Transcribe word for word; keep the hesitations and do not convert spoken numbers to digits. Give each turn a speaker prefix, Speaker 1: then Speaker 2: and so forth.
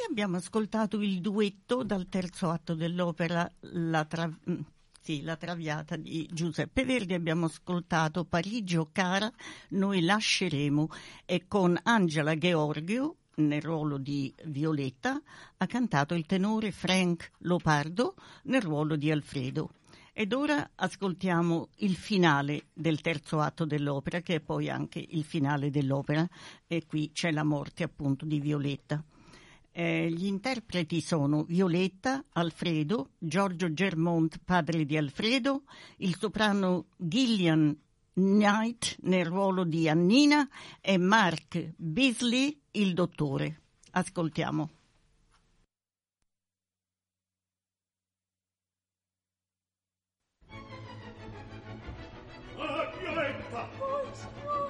Speaker 1: abbiamo ascoltato il duetto dal terzo atto dell'opera La, Tra... sì, La Traviata di Giuseppe Verdi. Abbiamo ascoltato Parigi o cara, noi lasceremo, e con Angela Gheorghiu nel ruolo di Violetta ha cantato il tenore Frank Lopardo nel ruolo di Alfredo. Ed ora ascoltiamo il finale del terzo atto dell'opera, che è poi anche il finale dell'opera, e qui c'è la morte appunto di Violetta. Eh, gli interpreti sono Violetta, Alfredo, Giorgio Germont, padre di Alfredo, il soprano Gillian Knight nel ruolo di Annina e Mark Beasley, il dottore. Ascoltiamo.